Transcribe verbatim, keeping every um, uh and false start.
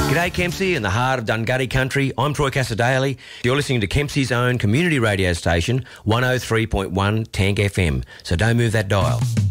G'day Kempsey in the heart of Dungutty country. I'm Troy Casadale. You're listening to Kempsey's own community radio station, one oh three point one Tank F M. So don't move that dial.